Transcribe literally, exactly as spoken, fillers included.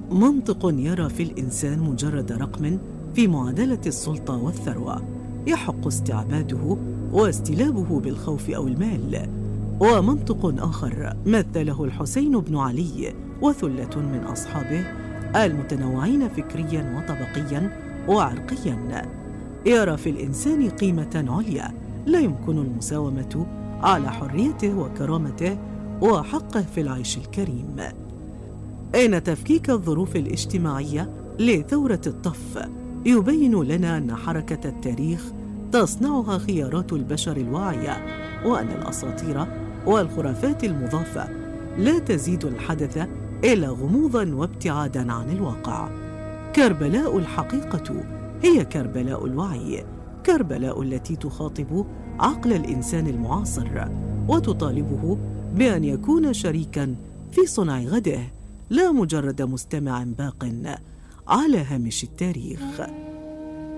منطق يرى في الإنسان مجرد رقم في معادلة السلطة والثروة يحق استعباده واستلابه بالخوف أو المال. ومنطق آخر مثله الحسين بن علي وثلة من أصحابه المتنوعين فكرياً وطبقياً وعرقياً، يرى في الإنسان قيمة عليا لا يمكن المساومة على حريته وكرامته وحقه في العيش الكريم. إن تفكيك الظروف الاجتماعية لثورة الطف يبين لنا أن حركة التاريخ تصنعها خيارات البشر الواعية، وأن الأساطير والخرافات المضافة لا تزيد الحدث إلا غموضاً وابتعاداً عن الواقع. كربلاء الحقيقة هي كربلاء الوعي، كربلاء التي تخاطب عقل الإنسان المعاصر وتطالبه بأن يكون شريكاً في صنع غده، لا مجرد مستمع باق على هامش التاريخ.